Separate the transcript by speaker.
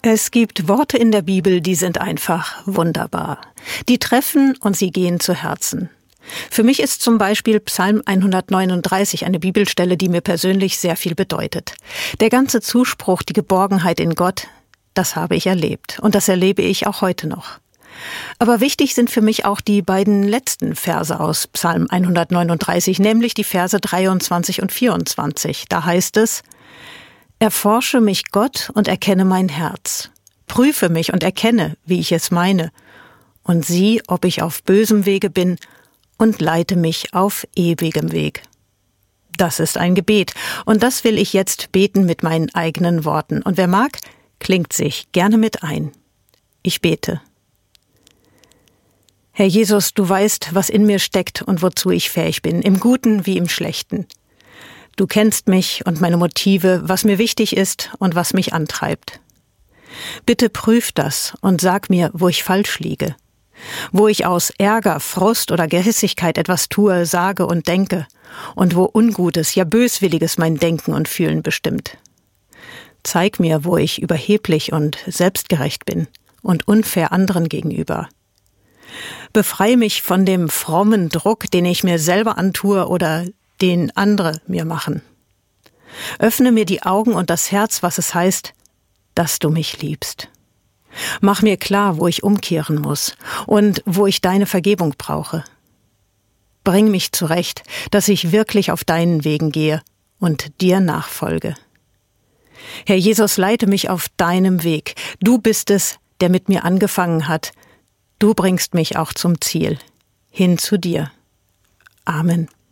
Speaker 1: Es gibt Worte in der Bibel, die sind einfach wunderbar. Die treffen und sie gehen zu Herzen. Für mich ist zum Beispiel Psalm 139 eine Bibelstelle, die mir persönlich sehr viel bedeutet. Der ganze Zuspruch, die Geborgenheit in Gott, das habe ich erlebt und das erlebe ich auch heute noch. Aber wichtig sind für mich auch die beiden letzten Verse aus Psalm 139, nämlich die Verse 23 und 24. Da heißt es: Erforsche mich, Gott, und erkenne mein Herz. Prüfe mich und erkenne, wie ich es meine. Und sieh, ob ich auf bösem Wege bin, und leite mich auf ewigem Weg. Das ist ein Gebet, und das will ich jetzt beten mit meinen eigenen Worten. Und wer mag, klingt sich gerne mit ein. Ich bete. Herr Jesus, du weißt, was in mir steckt und wozu ich fähig bin, im Guten wie im Schlechten. Du kennst mich und meine Motive, was mir wichtig ist und was mich antreibt. Bitte prüf das und sag mir, wo ich falsch liege, wo ich aus Ärger, Frust oder Gehässigkeit etwas tue, sage und denke und wo Ungutes, ja Böswilliges mein Denken und Fühlen bestimmt. Zeig mir, wo ich überheblich und selbstgerecht bin und unfair anderen gegenüber. Befreie mich von dem frommen Druck, den ich mir selber antue oder den andere mir machen. Öffne mir die Augen und das Herz, was es heißt, dass du mich liebst. Mach mir klar, wo ich umkehren muss und wo ich deine Vergebung brauche. Bring mich zurecht, dass ich wirklich auf deinen Wegen gehe und dir nachfolge. Herr Jesus, leite mich auf deinem Weg. Du bist es, der mit mir angefangen hat. Du bringst mich auch zum Ziel, hin zu dir. Amen.